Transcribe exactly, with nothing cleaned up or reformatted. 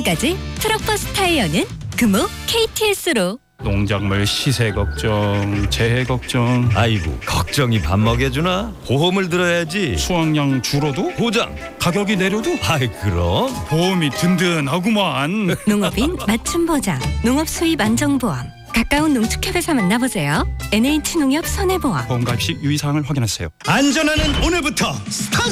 지금까지 트럭버스 타이어는 금호 케이티에스로. 농작물 시세 걱정, 재해 걱정, 아이고 걱정이 밥 먹여주나? 보험을 들어야지. 수확량 줄어도 보장. 가격이 내려도 아이 그럼. 보험이 든든하구만. 농업인 맞춤 보장, 농업 수입 안정보험. 가까운 농축협에서 만나보세요. 엔에이치농협 손해보험. 보험 가입 시 유의사항을 확인하세요. 안전하는 오늘부터 스타트!